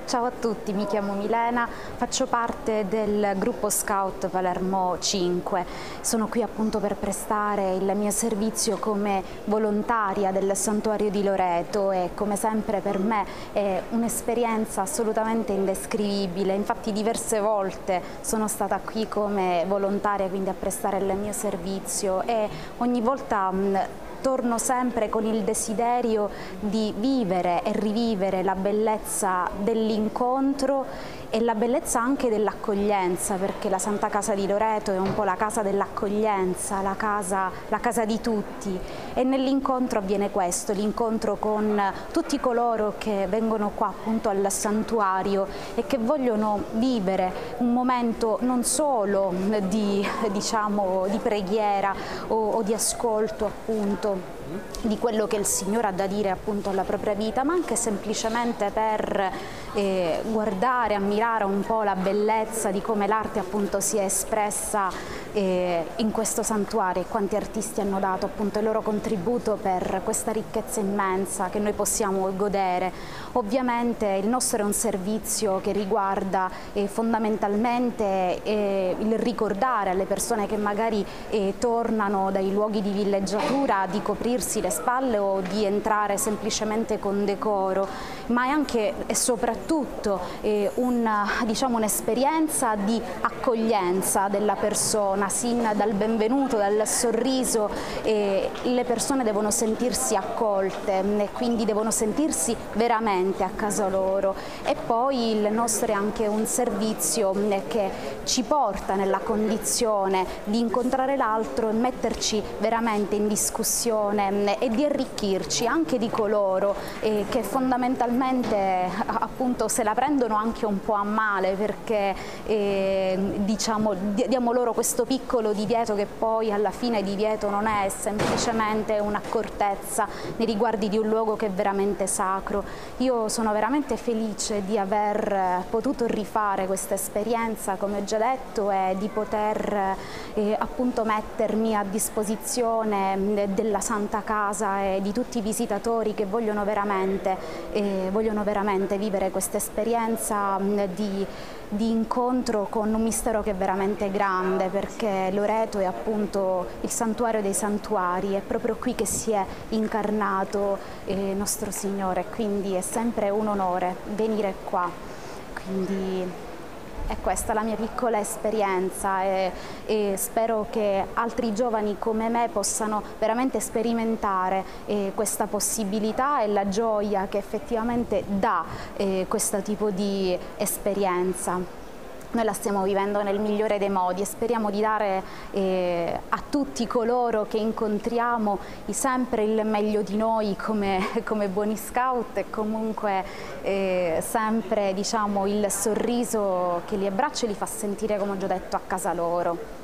Ciao a tutti, mi chiamo Milena, faccio parte del gruppo Scout Palermo 5. Sono qui appunto per prestare il mio servizio come volontaria del Santuario di Loreto e come sempre per me è un'esperienza assolutamente indescrivibile. Infatti diverse volte sono stata qui come volontaria, quindi a prestare il mio servizio, e ogni volta torno sempre con il desiderio di vivere e rivivere la bellezza dell'incontro e la bellezza anche dell'accoglienza, perché la Santa Casa di Loreto è un po' la casa dell'accoglienza, la casa di tutti, e nell'incontro avviene questo, l'incontro con tutti coloro che vengono qua appunto al santuario e che vogliono vivere un momento non solo di preghiera o di ascolto appunto di quello che il Signore ha da dire appunto alla propria vita, ma anche semplicemente per guardare, ammirare un po' la bellezza di come l'arte appunto si è espressa in questo santuario, e quanti artisti hanno dato appunto il loro contributo per questa ricchezza immensa che noi possiamo godere. Ovviamente il nostro è un servizio che riguarda fondamentalmente il ricordare alle persone che magari tornano dai luoghi di villeggiatura di coprirsi le spalle o di entrare semplicemente con decoro, ma è anche e soprattutto un'esperienza di accoglienza della persona, sin dal benvenuto, dal sorriso. Le persone devono sentirsi accolte e quindi devono sentirsi veramente a casa loro. E poi il nostro è anche un servizio che ci porta nella condizione di incontrare l'altro e metterci veramente in discussione e di arricchirci anche di coloro che fondamentalmente appunto se la prendono anche un po' a male, perché diamo loro questo piccolo divieto che poi alla fine divieto non è semplicemente un'accortezza nei riguardi di un luogo che è veramente sacro. Io sono veramente felice di aver potuto rifare questa esperienza, come ho già detto, e di poter appunto mettermi a disposizione della Santa Casa e di tutti i visitatori che vogliono veramente vivere questa esperienza di incontro con un mistero che è veramente grande, perché Loreto è appunto il santuario dei santuari, è proprio qui che si è incarnato nostro Signore, quindi è sempre un onore venire qua. Quindi è questa la mia piccola esperienza e spero che altri giovani come me possano veramente sperimentare questa possibilità e la gioia che effettivamente dà questo tipo di esperienza. Noi la stiamo vivendo nel migliore dei modi e speriamo di dare a tutti coloro che incontriamo sempre il meglio di noi come buoni scout, e comunque sempre il sorriso che li abbraccia e li fa sentire, come ho già detto, a casa loro.